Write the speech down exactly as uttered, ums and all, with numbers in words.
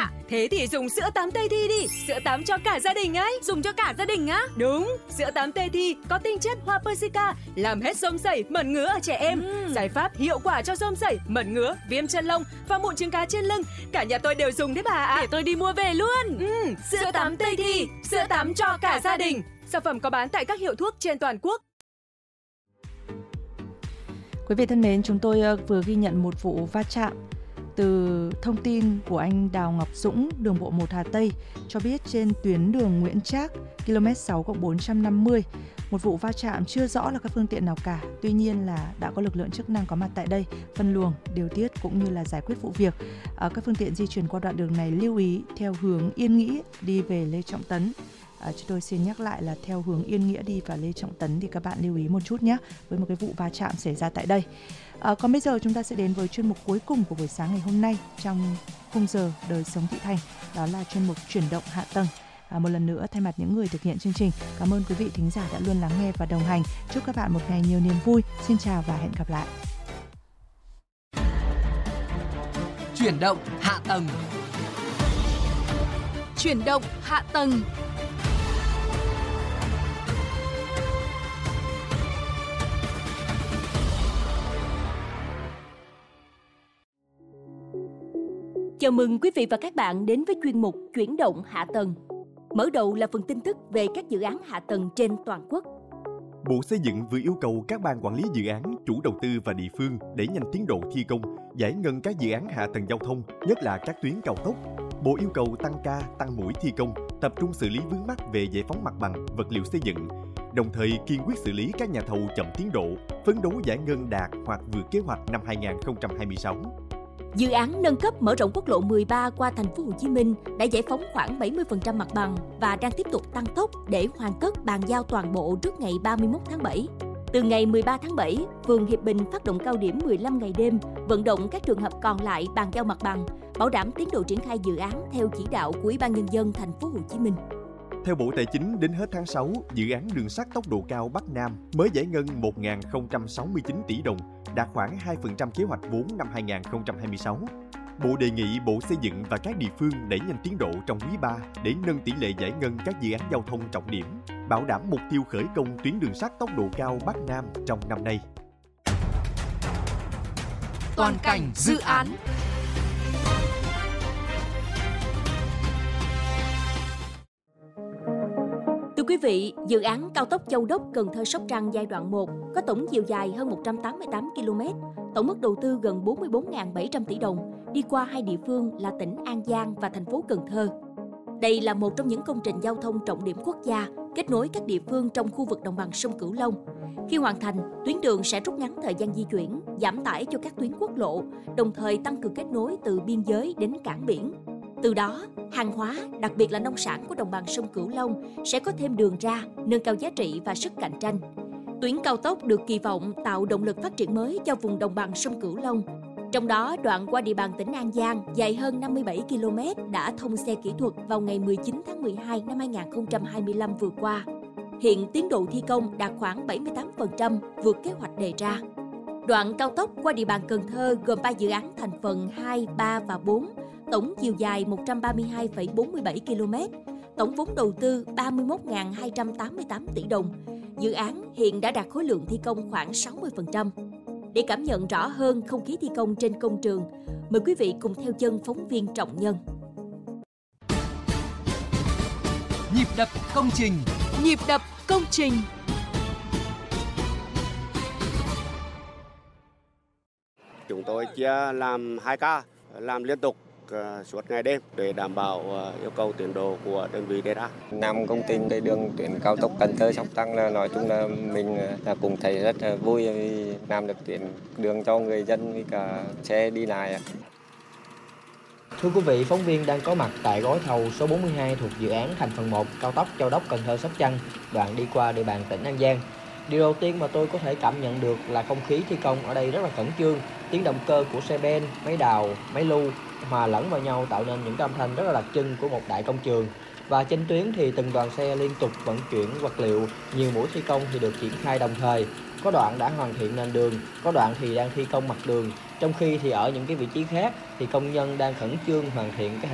ạ. Thế thì dùng sữa tắm Tây Thi đi, sữa tắm cho cả gia đình ấy. Dùng cho cả gia đình á? Đúng, sữa tắm Tây Thi có tinh chất hoa Persica, làm hết xôm sẩy, mẩn ngứa ở trẻ em. Uhm. Giải pháp hiệu quả cho xôm sẩy, mẩn ngứa, viêm chân lông và mụn trứng cá trên lưng. Cả nhà tôi đều dùng đấy bà ạ. Để tôi đi mua về luôn. Uhm, sữa, sữa tắm Tây Thi, sữa tắm cho cả gia đình. Sản phẩm có bán tại các hiệu thuốc trên toàn quốc. Quý vị thân mến, chúng tôi vừa ghi nhận một vụ va chạm từ thông tin của anh Đào Ngọc Dũng, đường bộ một Hà Tây, cho biết trên tuyến đường Nguyễn Trác, ki lô mét sáu cộng bốn trăm năm mươi. Một vụ va chạm chưa rõ là các phương tiện nào cả. Tuy nhiên là đã có lực lượng chức năng có mặt tại đây, phân luồng, điều tiết cũng như là giải quyết vụ việc. À, các phương tiện di chuyển qua đoạn đường này lưu ý theo hướng Yên Nghĩa đi về Lê Trọng Tấn. À, chúng tôi xin nhắc lại là theo hướng Yên Nghĩa đi và Lê Trọng Tấn thì các bạn lưu ý một chút nhé, với một cái vụ va chạm xảy ra tại đây. À, còn bây giờ chúng ta sẽ đến với chuyên mục cuối cùng của buổi sáng ngày hôm nay trong khung giờ Đời sống thị thành, đó là chuyên mục Chuyển động hạ tầng. À, một lần nữa thay mặt những người thực hiện chương trình, cảm ơn quý vị thính giả đã luôn lắng nghe và đồng hành. Chúc các bạn một ngày nhiều niềm vui. Xin chào và hẹn gặp lại. Chuyển động hạ tầng. Chuyển động hạ tầng. Chào mừng quý vị và các bạn đến với chuyên mục Chuyển động hạ tầng. Mở đầu là phần tin tức về các dự án hạ tầng trên toàn quốc. Bộ Xây dựng vừa yêu cầu các ban quản lý dự án, chủ đầu tư và địa phương đẩy nhanh tiến độ thi công, giải ngân các dự án hạ tầng giao thông, nhất là các tuyến cao tốc. Bộ yêu cầu tăng ca, tăng mũi thi công, tập trung xử lý vướng mắc về giải phóng mặt bằng, vật liệu xây dựng, đồng thời kiên quyết xử lý các nhà thầu chậm tiến độ, phấn đấu giải ngân đạt hoặc vượt kế hoạch năm hai không hai sáu. Dự án nâng cấp mở rộng quốc lộ mười ba qua thành phố Hồ Chí Minh đã giải phóng khoảng bảy mươi phần trăm mặt bằng và đang tiếp tục tăng tốc để hoàn tất bàn giao toàn bộ trước ngày ba mươi mốt tháng bảy. Từ ngày mười ba tháng bảy, phường Hiệp Bình phát động cao điểm mười lăm ngày đêm, vận động các trường hợp còn lại bàn giao mặt bằng, bảo đảm tiến độ triển khai dự án theo chỉ đạo của Ủy ban Nhân dân thành phố Hồ Chí Minh. Theo Bộ Tài chính, đến hết tháng sáu, dự án đường sắt tốc độ cao Bắc Nam mới giải ngân một nghìn không trăm sáu mươi chín tỷ đồng, đạt khoảng hai phần trăm kế hoạch vốn năm hai không hai sáu. Bộ đề nghị Bộ Xây dựng và các địa phương đẩy nhanh tiến độ trong quý ba để nâng tỷ lệ giải ngân các dự án giao thông trọng điểm, bảo đảm mục tiêu khởi công tuyến đường sắt tốc độ cao Bắc Nam trong năm nay. Toàn cảnh dự án. Thưa quý vị, dự án cao tốc Châu Đốc - Cần Thơ - Sóc Trăng giai đoạn một có tổng chiều dài hơn một trăm tám mươi tám ki lô mét, tổng mức đầu tư gần bốn mươi bốn nghìn bảy trăm tỷ đồng, đi qua hai địa phương là tỉnh An Giang và thành phố Cần Thơ. Đây là một trong những công trình giao thông trọng điểm quốc gia, kết nối các địa phương trong khu vực đồng bằng sông Cửu Long. Khi hoàn thành, tuyến đường sẽ rút ngắn thời gian di chuyển, giảm tải cho các tuyến quốc lộ, đồng thời tăng cường kết nối từ biên giới đến cảng biển. Từ đó, hàng hóa, đặc biệt là nông sản của đồng bằng sông Cửu Long sẽ có thêm đường ra, nâng cao giá trị và sức cạnh tranh. Tuyến cao tốc được kỳ vọng tạo động lực phát triển mới cho vùng đồng bằng sông Cửu Long. Trong đó, đoạn qua địa bàn tỉnh An Giang dài hơn năm mươi bảy ki lô mét đã thông xe kỹ thuật vào ngày mười chín tháng mười hai năm hai không hai lăm vừa qua. Hiện tiến độ thi công đạt khoảng bảy mươi tám phần trăm, vượt kế hoạch đề ra. Đoạn cao tốc qua địa bàn Cần Thơ gồm ba dự án thành phần hai, ba và bốn, tổng chiều dài một trăm ba mươi hai phẩy bốn mươi bảy ki lô mét, tổng vốn đầu tư ba mươi mốt nghìn hai trăm tám mươi tám tỷ đồng. Dự án hiện đã đạt khối lượng thi công khoảng sáu mươi phần trăm. Để cảm nhận rõ hơn không khí thi công trên công trường, mời quý vị cùng theo chân phóng viên Trọng Nhân. Nhịp đập công trình. Nhịp đập công trình. Chúng tôi chia làm hai ca, làm liên tục suốt ngày đêm để đảm bảo yêu cầu tiến độ của đơn vị đề ra. Làm công trình cái đường tuyến cao tốc Cần Thơ Sóc Trăng là nói chung là mình là cũng thấy rất là vui vì làm được tuyến đường cho người dân với cả xe đi lại. Thưa quý vị, phóng viên đang có mặt tại gói thầu số bốn mươi hai thuộc dự án thành phần một cao tốc Châu Đốc - Cần Thơ - Sóc Trăng, đoạn đi qua địa bàn tỉnh An Giang. Điều đầu tiên mà tôi có thể cảm nhận được là không khí thi công ở đây rất là khẩn trương. Tiếng động cơ của xe ben, máy đào, máy lu hòa lẫn vào nhau tạo nên những âm thanh rất là đặc trưng của một đại công trường. Và trên tuyến thì từng đoàn xe liên tục vận chuyển vật liệu, nhiều mũi thi công thì được triển khai đồng thời. Có đoạn đã hoàn thiện nền đường, có đoạn thì đang thi công mặt đường. Trong khi thì ở những cái vị trí khác thì công nhân đang khẩn trương hoàn thiện cái